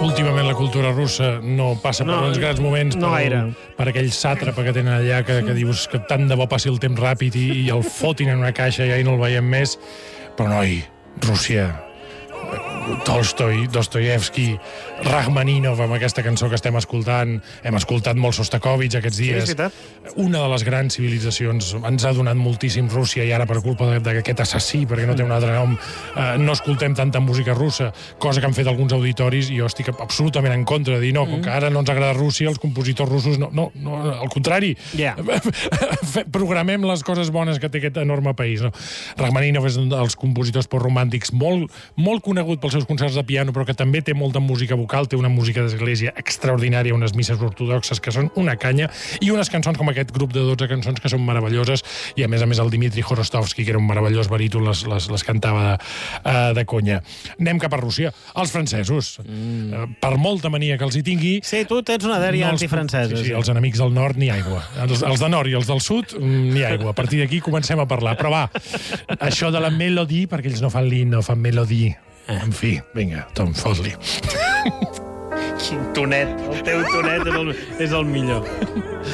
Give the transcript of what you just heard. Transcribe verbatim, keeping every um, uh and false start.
últimament la cultura russa no passa No, per uns grans moments no per, gaire. per aquell sàtrapa que tenen allà que, que dius que tant de bo passi el temps ràpid i, i el fotin en una caixa i ja no el veiem més. Però, noi, Rússia, Tolstoi, Dostoyevsky, Rachmaninov, amb aquesta cançó que estem escoltant, hem escoltat molt Sostakovich aquests Sí, dies. és veritat. Una de les grans civilitzacions, ens ha donat moltíssim Rússia i ara per culpa d'aquest assassí, perquè no té un altre nom, eh, no escoltem tanta música russa, cosa que han fet alguns auditoris i jo estic absolutament en contra de dir, no, com que ara no ens agrada Rússia, els compositors russos, no, no, no al contrari, Ja. programem les coses bones que té aquest enorme país. No? Rachmaninov és un dels compositors postromàntics molt, molt conegut pels seus concerts de piano, però que també té molta música vocal, té una música d'església extraordinària, unes misses ortodoxes que són una canya, i unes cançons com aquest grup de dotze cançons que són meravelloses, i a més a més el Dmitri Khorostovsky, que era un meravellós baríton, les, les, les cantava de, uh, de conya. Anem cap a Rússia. Els francesos, mm. uh, per molta mania que els hi tingui... Sí, tu tens una dèria no els- antifrancesa. Sí, sí, els enemics del nord ni aigua. Els, els de nord i els del sud, mm, ni aigua. A partir d'aquí comencem a parlar. Però va, això de la melodie, perquè ells no fan l'himne, no fan melodie. En fi, vinga, Tom, fot-li. Quin tonet. El teu tonet és el, és el millor.